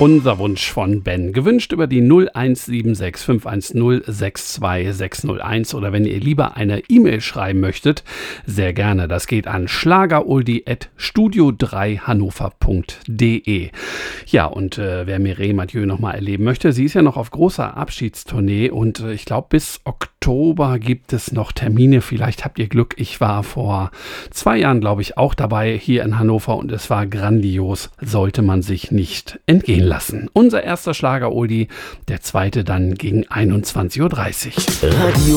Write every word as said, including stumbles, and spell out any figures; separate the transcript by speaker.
Speaker 1: Unser Wunsch von Ben. Gewünscht über die null eins sieben sechs fünf eins null sechs zwei sechs null eins oder wenn ihr lieber eine E-Mail schreiben möchtet, sehr gerne. Das geht an schlageruldi at studio drei hannover punkt de. Ja, und äh, wer Mireille Mathieu nochmal erleben möchte, sie ist ja noch auf großer Abschiedstournee und äh, ich glaube bis Oktober gibt es noch Termine. Vielleicht habt ihr Glück. Ich war vor zwei Jahren, glaube ich, auch dabei hier in Hannover und es war grandios. Sollte man sich nicht entgehen lassen. Unser erster Schlager-Oldie, der zweite dann gegen einundzwanzig Uhr dreißig.
Speaker 2: Radio